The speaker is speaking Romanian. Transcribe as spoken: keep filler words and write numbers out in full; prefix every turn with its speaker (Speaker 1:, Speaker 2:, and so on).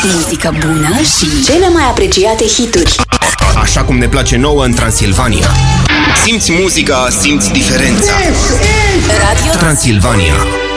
Speaker 1: muzică bună și cele mai apreciate hituri.
Speaker 2: Așa cum ne place nouă în Transilvania. Simți muzica, simți diferența. Radio Transilvania.